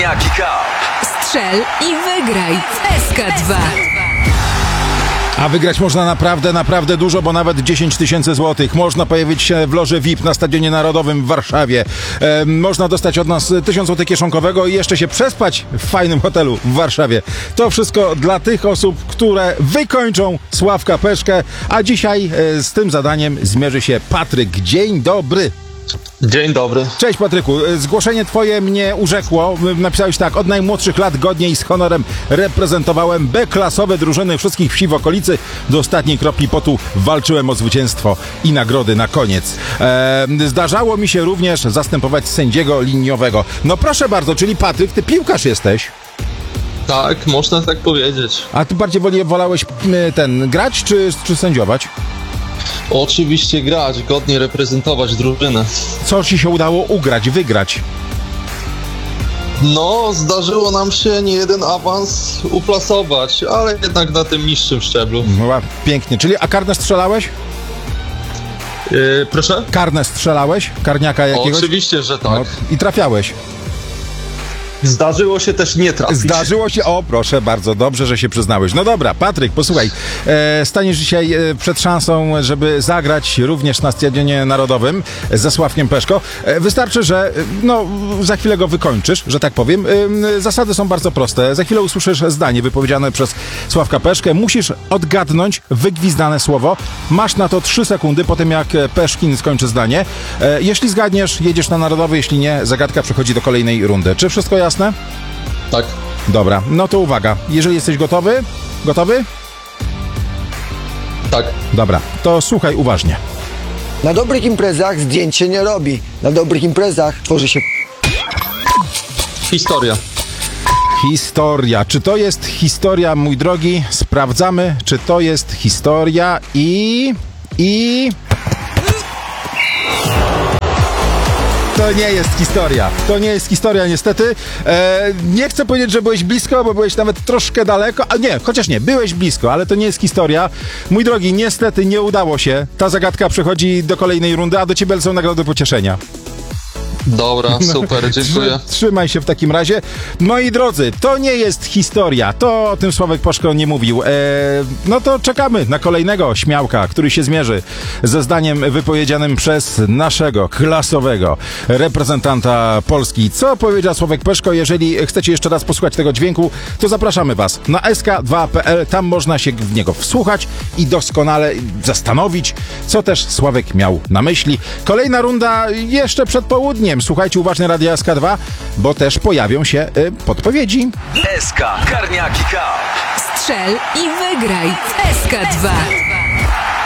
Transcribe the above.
Karniaki Cup. Strzel i wygraj w SK2. A wygrać można naprawdę dużo, bo nawet 10 000 złotych. Można pojawić się w loży VIP na Stadionie Narodowym w Warszawie. Można dostać od nas 1000 złotych kieszonkowego i jeszcze się przespać w fajnym hotelu w Warszawie. To wszystko dla tych osób, które wykończą Sławka Peszkę. A dzisiaj z tym zadaniem zmierzy się Patryk. Dzień dobry. Dzień dobry. Cześć Patryku, zgłoszenie twoje mnie urzekło. Napisałeś tak: od najmłodszych lat godnie i z honorem reprezentowałem B-klasowe drużyny wszystkich wsi w okolicy. Do ostatniej kropli potu walczyłem o zwycięstwo i nagrody na koniec. Zdarzało mi się również zastępować sędziego liniowego. No proszę bardzo, czyli Patryk, ty piłkarz jesteś? Tak, można tak powiedzieć. A ty bardziej wolałeś grać czy sędziować? Oczywiście grać, godnie reprezentować drużynę. Co ci się udało wygrać? No, zdarzyło nam się nie jeden awans uplasować, ale jednak na tym niższym szczeblu. Pięknie. Czyli, a karne strzelałeś? Proszę? Karne strzelałeś? Karniaka jakiegoś? Oczywiście, że tak. No, i trafiałeś? Zdarzyło się też nie trafić. Zdarzyło się, o proszę bardzo, dobrze, że się przyznałeś. No dobra, Patryk, posłuchaj, staniesz dzisiaj przed szansą, żeby zagrać również na Stadionie Narodowym ze Sławkiem Peszko. Wystarczy, że za chwilę go wykończysz, że tak powiem. Zasady są bardzo proste. Za chwilę usłyszysz zdanie wypowiedziane przez Sławka Peszkę. Musisz odgadnąć wygwizdane słowo. Masz na to 3 sekundy po tym, jak Peszkin skończy zdanie. Jeśli zgadniesz, jedziesz na Narodowy, jeśli nie, zagadka przechodzi do kolejnej rundy. Czy wszystko jasne? Tak. Dobra, no to uwaga. Jeżeli jesteś gotowy? Gotowy? Tak. Dobra, to słuchaj uważnie. Na dobrych imprezach zdjęć się nie robi. Na dobrych imprezach tworzy się... Historia. Historia. Czy to jest historia, mój drogi? Sprawdzamy, czy to jest historia i... To nie jest historia. To nie jest historia, niestety. Nie chcę powiedzieć, że byłeś blisko, bo byłeś nawet troszkę daleko. A nie, chociaż nie, byłeś blisko, ale to nie jest historia. Mój drogi, niestety nie udało się. Ta zagadka przechodzi do kolejnej rundy, a do ciebie lecą nagrody pocieszenia. Dobra, super, dziękuję. Trzymaj się w takim razie. Moi drodzy, to nie jest historia. To o tym Sławek Peszko nie mówił. No to czekamy na kolejnego śmiałka, który się zmierzy ze zdaniem wypowiedzianym przez naszego klasowego reprezentanta Polski. Co powiedział Sławek Peszko? Jeżeli chcecie jeszcze raz posłuchać tego dźwięku, to zapraszamy was na sk2.pl. Tam można się w niego wsłuchać i doskonale zastanowić, co też Sławek miał na myśli. Kolejna runda jeszcze przed południem. Słuchajcie uważnie Radia SK2, bo też pojawią się podpowiedzi. SK Karniaki Cup. Strzel i wygraj w SK2.